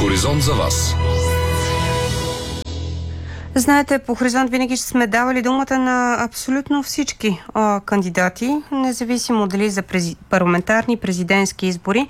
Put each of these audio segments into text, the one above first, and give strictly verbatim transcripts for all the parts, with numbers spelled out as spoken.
Хоризонт за вас. Знаете, по Хоризонт винаги сме давали думата на абсолютно всички а, кандидати, независимо дали за прези... парламентарни, президентски избори.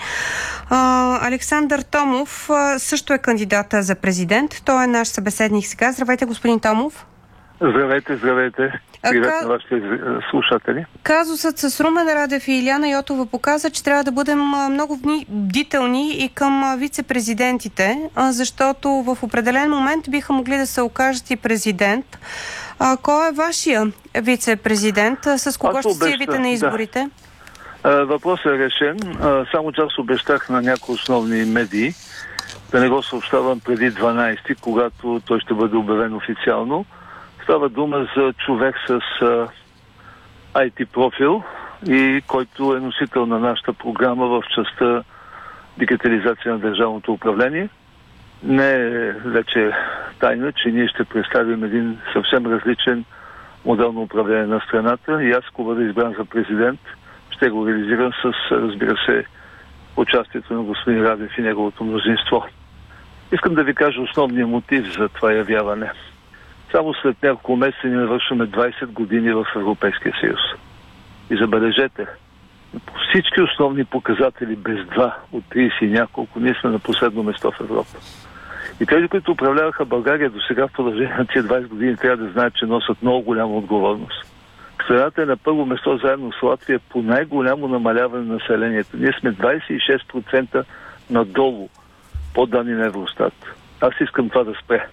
А, Александър Томов а, също е кандидата за президент. Той е наш събеседник сега. Здравейте, господин Томов. Здравейте, здравейте. Привет Ка... на вашите слушатели. Казусът с Румен Радев и Илияна Йотова показа, че трябва да бъдем много бдителни и към вице-президентите, защото в определен момент биха могли да се окажат и президент. А, кой е вашия вице-президент? С кого ще се явите на изборите? Да. Въпросът е решен. Само че аз обещах на някои основни медии да не го съобщавам преди дванайсети, когато той ще бъде обявен официално. Става дума за човек с а, ай ти профил и който е носител на нашата програма в частта дигитализация на държавното управление. Не е вече тайна, че ние ще представим един съвсем различен модел на управление на страната и аз, ако бъда избран за президент, ще го реализирам с, разбира се, участието на господин Радев и неговото мнозинство. Искам да ви кажа основния мотив за това явяване. Само след няколко месеца ни навършваме двайсет години в Европейския съюз. И забележете, по всички основни показатели без два от трийсет и няколко, ние сме на последно место в Европа. И тези, които управляваха България до сега в продължение на тези двайсет години, трябва да знаят, че носят много голяма отговорност. Страната е на първо место заедно с Латвия по най-голямо намаляване на населението. Ние сме двайсет и шест процента надолу по данни на Евростат. Аз искам това да спре.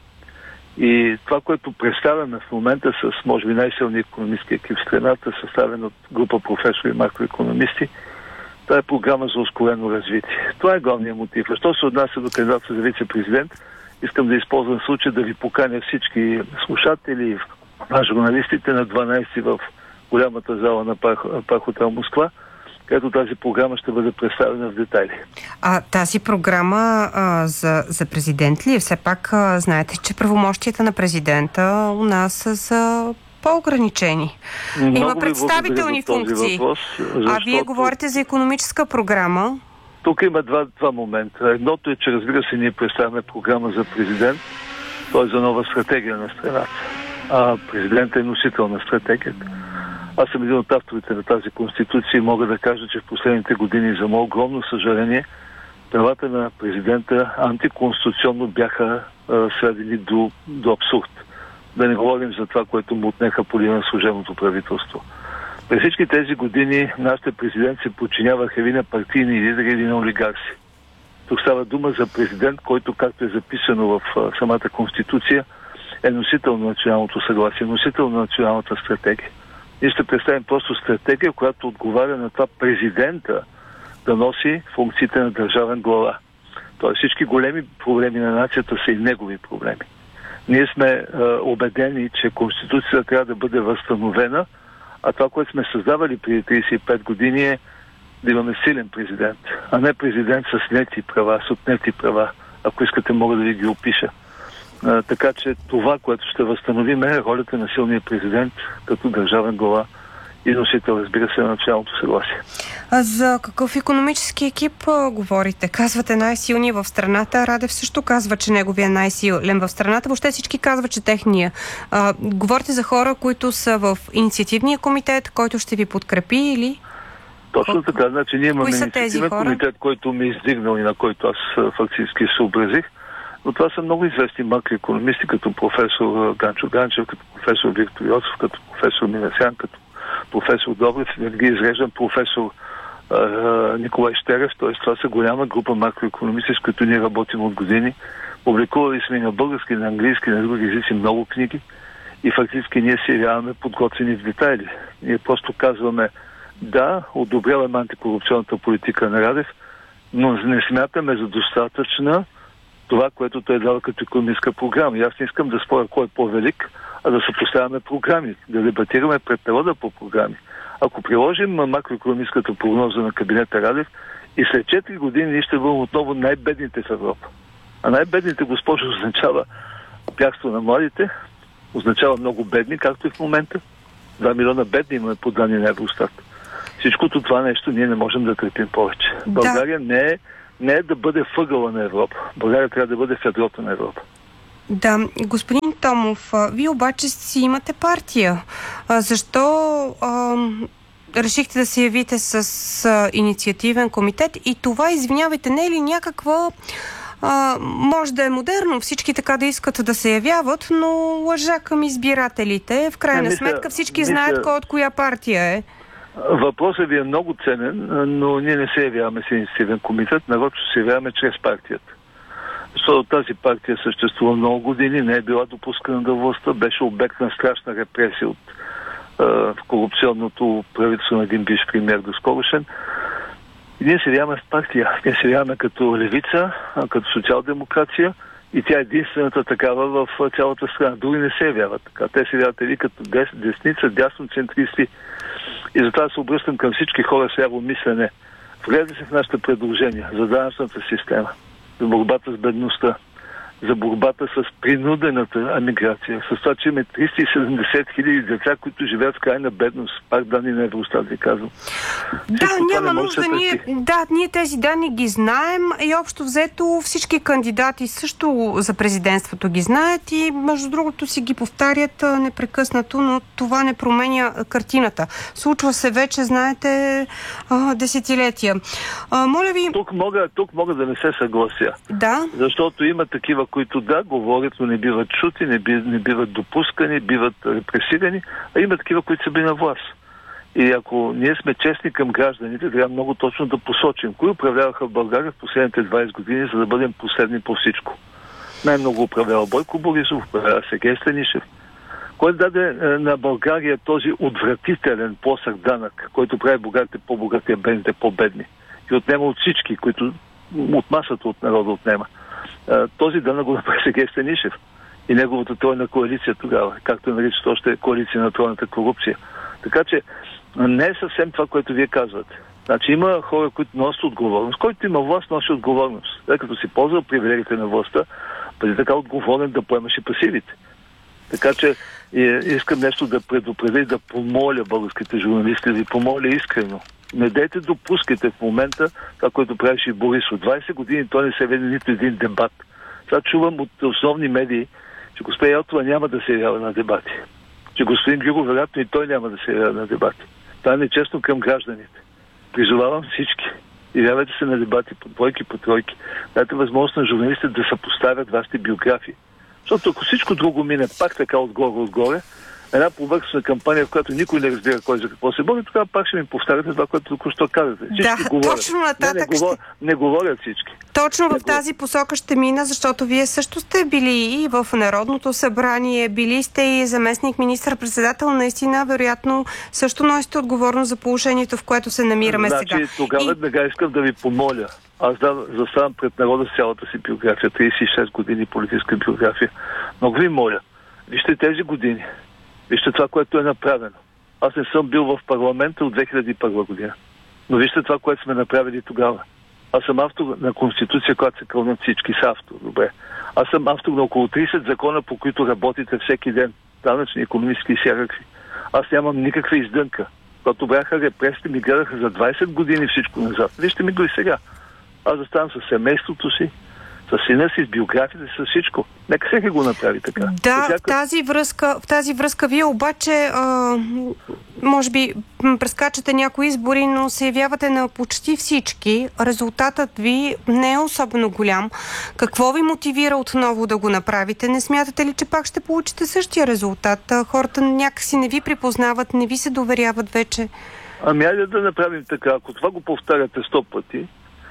И това, което представяме в момента с, може би, най-силния икономически екип в страната, съставен от група професори и макроекономисти, това е програма за ускорено развитие. Това е главният мотив. А що се отнася до кандидата за вице-президент, искам да използвам случай да ви поканя всички слушатели, журналистите на дванайсети в голямата зала на Парк Хотел Москва, където тази програма ще бъде представена в детайли. А тази програма а, за, за президент ли е? Все пак а, знаете, че правомощията на президента у нас са по-ограничени. Много Има представителни функции. Въпрос, защото... А вие говорите за икономическа програма. Тук има два, два момента. Едното е, че разбира се, ние представяме програма за президент, т.е. за нова стратегия на страната. А президентът е носител на стратегията. Аз съм един от авторите на тази конституция и мога да кажа, че в последните години, за мое огромно съжаление, правата на президента антиконституционно бяха а, сведени до, до абсурд. Да не говорим за това, което му отнеха по линия на служебното правителство. През всички тези години нашите президенти се подчиняваха или на партийни лидери, или на олигарси. Тук става дума за президент, който, както е записано в а, самата конституция, е носител на националното съгласие, носител на националната стратегия. Ние ще представим просто стратегия, която отговаря на това президента да носи функциите на държавен глава. Тоест всички големи проблеми на нацията са и негови проблеми. Ние сме е, убедени, че Конституцията трябва да бъде възстановена, а това, което сме създавали преди трийсет и пет години е да имаме силен президент, а не президент с снети права, с отнети права. Ако искате, мога да ви ги опиша. А, така че това, което ще възстановим, е ролята на силния президент като държавен глава и носител, разбира се, на националното съгласие. А за какъв икономически екип а, говорите? Казвате най-силни в страната. Радев също казва, че неговия е най-силен в страната. Въобще всички казват, че техния. А, говорите за хора, които са в инициативния комитет, който ще ви подкрепи или... Точно така. Значи ние имаме инициативен комитет, който ми е издигнал и на който аз фактически се образих. Но това са много известни макроекономисти, като професор Ганчо Ганчев, като професор Виктор Йоцов, като професор Минасян, като професор Добрев, да ги изреждам професор а, Николай Щерев. Т.е. това са голяма група макроекономисти, с които ние работим от години. Публикували сме на български, на английски, на други езици много книги и фактически ние се явяваме подготвени в детайли. Ние просто казваме да, одобряваме антикорупционната политика на Радев, но не смятаме за достатъчна това, което той е дал като икономическа програма. И аз не искам да споря кой е по-велик, а да съпоставяме програми, да дебатираме пред народа по програми. Ако приложим макроекономическата прогноза на кабинета Радев и след четири години ние ще бъдем отново най-бедните в Европа. А най-бедните, госпожо, означава бягство на младите, означава много бедни, както и в момента. Два милиона бедни имаме по данни на Евростат. Всичкото това нещо ние не можем да търпим повече. Да. България не е не е да бъде въгъла на Европа. България трябва да бъде в ядрото на Европа. Да, господин Томов, вие обаче си имате партия. Защо а, решихте да се явите с а, инициативен комитет? И това, извинявайте, не е ли някаква... А, може да е модерно всички така да искат да се явяват, но лъжа към избирателите. В крайна мисля, сметка всички мисля, знаят кой от коя партия е. Въпросът ви е много ценен, но ние не се явяваме с инициативен комитет, нарочно се явяваме чрез партията. Защото тази партия съществува много години, не е била допускана до властта, беше обект на страшна репресия от е, корупционното правителство на един бивш премиер доскорошен. И ние се явяваме с партия. Ние се явяваме като левица, като социал-демокрация и тя е единствената такава в цялата страна. Други не се явяват така. Те се явяват или като дес, десница, дясно-центристи. И затова се обръщам към всички хора с ляво мислене. Вгледайте се в нашите предложения за данъчната система, за борбата с бедността, за борбата с принудената емиграция, с това, че имаме триста и седемдесет хиляди деца, които живеят в крайна бедност. Пак данни на Евростат ви казвам. Да, няма нужда. Ние, да, ние тези данни ги знаем и общо взето всички кандидати също за президентството ги знаят и между другото си ги повтарят непрекъснато, но това не променя картината. Случва се вече, знаете, десетилетия. Моля ви... Тук мога, тук мога да не се съглася. Да. Защото има такива, които да, говорят, но не биват чути, не, би, не биват допускани, биват репресирани, а има такива, които са били на власт. И ако ние сме честни към гражданите, трябва много точно да посочим кои управляваха в България в последните двайсет години, за да бъдем последни по всичко. Най-много управлява Бойко Борисов, управлява Сергей Станишев. Кой даде на България този отвратителен плосък данък, който прави богатите по-богати, а бедните по-бедни? И отнема от всички, които от масата от народа отнема. Този данък го направи Сергей Станишев и неговата тройна коалиция тогава, както наричат още коалиция на тройната корупция. Така че не е съвсем това, което вие казвате. Значи има хора, които носят отговорност. Който има власт, носи отговорност. Тъй като си ползва привилегиите на властта, бъде така отговорен да поемаш и пасивите. Така че искам нещо да предупредя и да помоля българските журналисти, да ви помоля искрено. Не дайте допускайте в момента това, което правеше и Борисов. двайсет години той не се веде нито един дебат. Сега чувам от основни медии, че господин Йотова няма да се явява на дебати. Че господин Гюров, вероятно и той няма да се явява на дебати. Това е нечестно към гражданите. Призовавам всички. Явявайте се на дебати по двойки, по тройки. Дайте възможност на журналистите да съпоставят вашите биографии. Защото ако всичко друго мине пак така отгоре-отгоре, една повърхностна кампания, в която никой не разбира кой за какво се бори, тогава пак ще ми повтаряте това, което току-що казвате. Всички да, говорят. Точно нататък не, не, говор... ще... не говорят всички. Точно не в тази посока ще мина, защото вие също сте били и в Народното събрание, били сте и заместник министър-председател, наистина, вероятно, също носите отговорност за положението, в което се намираме значи, сега. Тогава и... сега искам да ви помоля. Аз да заставам пред народа с цялата си биография, трийсет и шест години политическа биография. Много ви моля, вижте тези години. Вижте това, което е направено. Аз не съм бил в парламента от две хиляди и първа година. Но вижте това, което сме направили тогава. Аз съм автор на Конституция, която се кълнат всички с автор. Добре. Аз съм автор на около трийсет закона, по които работите всеки ден. Данъчни, икономически и всякакви. Аз нямам никаква издънка. Когато бяха репресите, ми гледаха за двайсет години всичко назад. Вижте ми го и сега. Аз заставам със семейството си, с сина си, с биографията си, с всичко. Нека всеки го направи така. Да, всяка... в, тази връзка, в тази връзка вие обаче а, може би прескачате някои избори, но се явявате на почти всички. Резултатът ви не е особено голям. Какво ви мотивира отново да го направите? Не смятате ли, че пак ще получите същия резултат? Хората някакси не ви припознават, не ви се доверяват вече? Ами айде да направим така. Ако това го повтаряте сто пъти,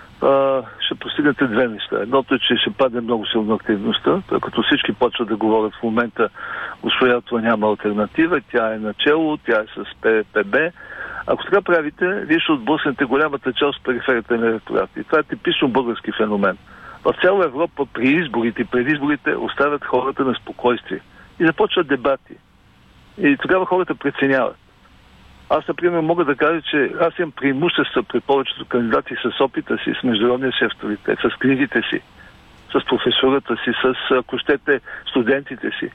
Uh, ще постигнете две неща. Едното е, че ще падне много силно активността, тъй като всички почват да говорят в момента, усвоятелство няма алтернатива, тя е начело, тя е с П Б. Ако така правите, вие ще отблъснете голямата част от периферията на електората. И това е типично български феномен. В цяла Европа при изборите и преди изборите оставят хората на спокойствие. И започват дебати. И тогава хората преценяват. Аз, например, мога да кажа, че аз имам преимущества при повечето кандидати с опита си, с международния си авторитет, с книгите си, с професурата си, с, ако щете, студентите си.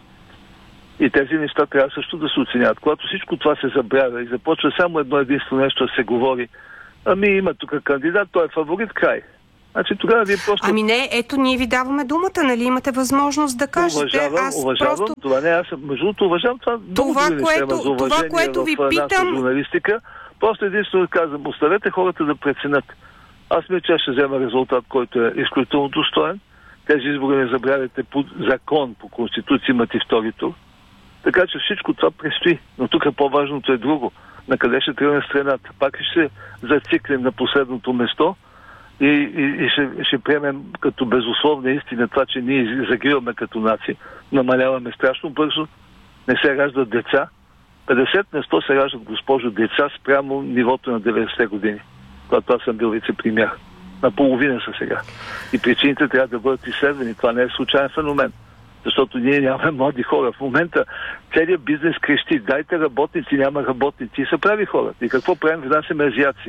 И тези неща трябва също да се оценяват. Когато всичко това се забравя и започва само едно единствено нещо да се говори, ами има тук кандидат, той е фаворит, край. Значи тогава вие просто... Ами не, ето ние ви даваме думата, нали имате възможност да кажете. Уважавам, аз уважавам, просто... това не, аз между другото уважавам това, това, много което, за това, което ви в питам... журналистика. Просто единствено казвам, оставете хората да преценят. Аз мисля, че аз ще взема резултат, който е изключително достоен. Тези избори, не забравяйте, по закон, по конституция имат и втори тур. Така че всичко това предстои. Но тук по-важното е друго. На къде ще тръгне страната? Пак ще се зациклим на последното место и, и, и ще, ще приемем като безусловна истина това, че ние загиваме като нация. Намаляваме страшно бързо. Не се раждат деца. петдесет на сто се раждат, госпожо, деца спрямо нивото на деветдесетте години, когато аз съм бил вице-премиер. Наполовина са сега. И причините трябва да бъдат изследвани. Това не е случайен феномен. Защото ние нямаме млади хора. В момента целият бизнес крещи. Дайте работници, няма работници. И се прави хора. И какво правим? Внасяме азиаци.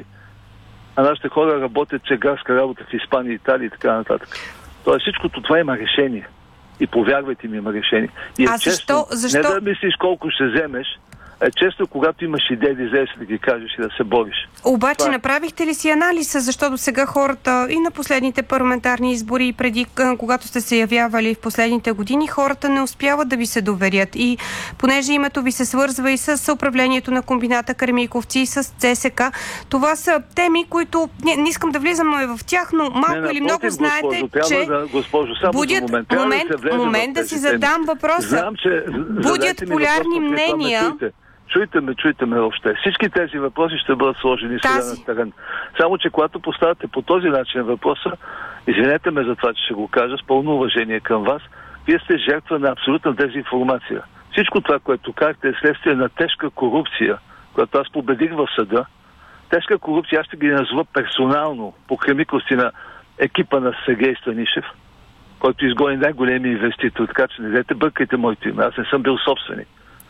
А нашите хора работят чегарска работа в Испания, Италия и така нататък. Тоест всичкото това има решение. И повярвайте ми, има решение. И е а честно, защо, защо? не да мислиш колко ще вземеш, е често, когато имаш идеи, да излезеш да ги кажеш и да се бориш. Обаче Това... направихте ли си анализа, защото сега хората и на последните парламентарни избори, и преди, когато сте се явявали в последните години, хората не успяват да ви се доверят. И понеже името ви се свързва и с управлението на комбината Кремиковци, и с ЦСК, това са теми, които не, не искам да влизаме в тях, но малко не, или много знаете, госпожо, че да, госпожо, само будят момент, момент, да, момент да си задам въпроса. Знам, че будят полярни мнения. Чуйте ме, чуйте ме въобще. Всички тези въпроси ще бъдат сложени сега на терен. Само, че когато поставяте по този начин въпроса, извинете ме за това, че ще го кажа, с пълно уважение към вас, вие сте жертва на абсолютна дезинформация. Всичко това, което казахте, е следствие на тежка корупция, която аз победих в съда. Тежка корупция, аз ще ги назова персонално, по Кремиковци на екипа на Сергей Станишев, който изгони най-големия инвеститор, така че не дайте бъркайте моето име. Аз не съм бил собственик.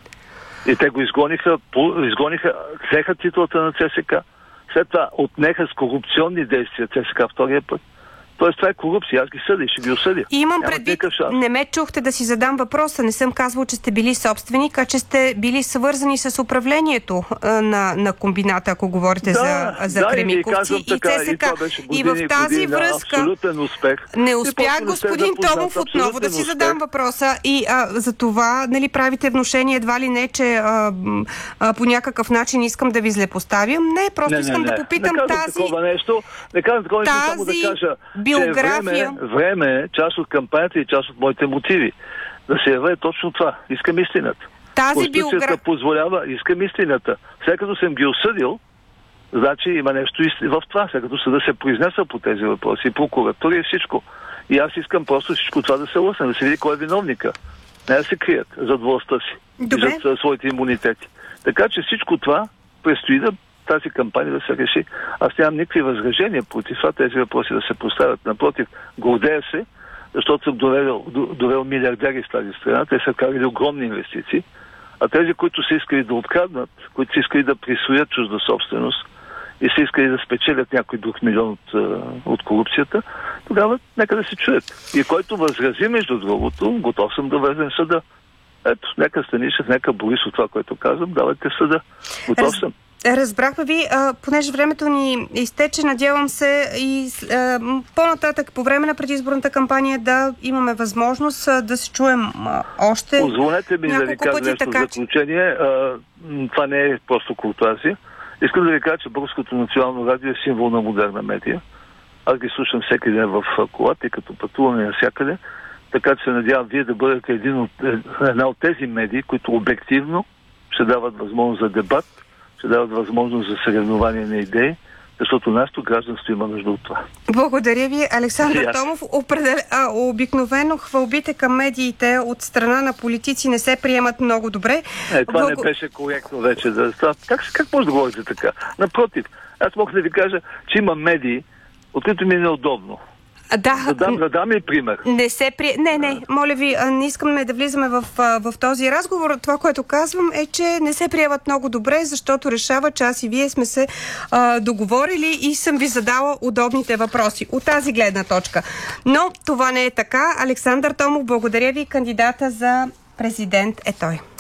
И те го изгониха, изгониха, взеха титлата на ЦСК, след това отнеха с корупционни действия ЦСК втория път. Тоест това е корупция, аз ги съдя и ще ги осъдя. И имам предвид, не ме чухте да си задам въпроса, не съм казвал, че сте били собственик, а че сте били свързани с управлението на, на комбината, ако говорите да, за, за да, Кремиковци и, и ЦСК. И, и в тази година, връзка успех. Не успях, господин Томов, отново да си задам въпроса и а, за това нали, правите внушение едва ли не, че а, а, по някакъв начин искам да ви злепоставям. Не, просто не, искам не, не. да попитам не тази... Такова нещо. Не казвам такова нещо, само да кажа, биография. Време, време е част от кампанията и част от моите мотиви. Да се яве точно това. Искам истината. Тази биография позволява, искам истината. След като съм ги осъдил, значи има нещо в това. След като съда се произнесъл по тези въпроси, прокуратура и всичко. И аз искам просто всичко това да се лъсне, да се види кой е виновника. Не да се крият зад властта си. Добре. И зад своите имунитети. Така че всичко това предстои да тази кампания да се реши. Аз нямам никакви възражения против това тези въпроси да се поставят. Напротив, гордея се, защото съм довел, довел милиардери в тази страна. Те са карали огромни инвестиции. А тези, които са искали да откраднат, които са искали да присвоят чужда собственост и са искали да спечелят някой друг милион от, от корупцията, тогава нека да се чуят. И който възрази, между другото, готов съм да влезем в съда. Ето, нека Станишев, нека Борисов, това, което казвам, давайте в съда. Готов Раз... съм. Разбрахме ви, а, понеже времето ни изтече, надявам се и а, по-нататък, по време на предизборната кампания да имаме възможност а, да се чуем а, още. Позволете ми да ви кажа нещо в заключение. А, това не е просто куртуазия. Искам да ви кажа, че Българското национално радио е символ на модерна медия. Аз ги слушам всеки ден в колата и като пътуваме навсякъде. Така че се надявам вие да бъдете един от, една от тези медии, които обективно ще дават възможност за дебат, ще дават възможност за съревнование на идеи, защото нашето гражданство има нужда от това. Благодаря ви, Александър Томов. Определ... А, обикновено хвалбите към медиите от страна на политици не се приемат много добре. Е, това Благо... не беше коректно вече. Да... Как, как може да говорите така? Напротив, аз мога да ви кажа, че има медии, от които ми е неудобно. Да, да дам, да дам и пример. Не се при... Не, не, моля ви, не искаме да влизаме в, в този разговор. Това, което казвам е, че не се приемат много добре, защото решава, че аз и вие сме се а, договорили и съм ви задала удобните въпроси от тази гледна точка. Но това не е така. Александър Томов, благодаря ви, кандидата за президент е той.